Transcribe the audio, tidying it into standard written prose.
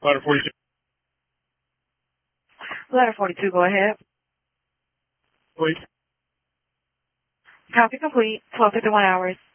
Ladder 42. Ladder 42, go ahead. Please. Copy complete. 12:51 hours.